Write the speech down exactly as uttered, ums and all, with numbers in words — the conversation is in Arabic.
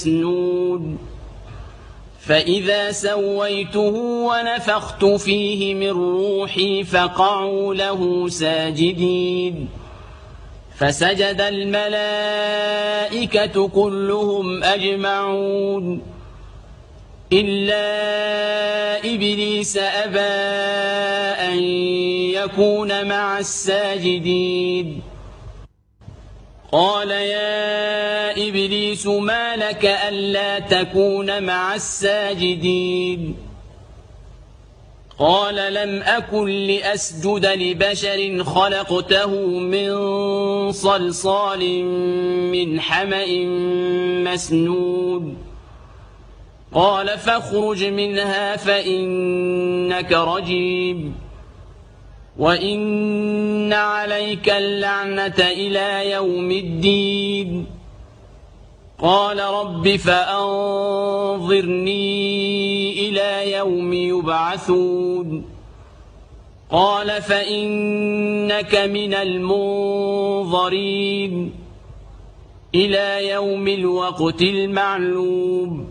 مسنود فإذا سويته ونفخت فيه من روحي فقعوا له ساجدين فسجد الملائكة كلهم أجمعون إلا إبليس أبى أن يكون مع الساجدين قال يا إبليس ما لك ألا تكون مع الساجدين قال لم أكن لأسجد لبشر خلقته من صلصال من حمأ مسنود قال فاخرج منها فإنك رجيم وإن عليك اللعنة إلى يوم الدين قال رب فأنظرني إلى يوم يبعثون قال فإنك من المنظرين إلى يوم الوقت المعلوم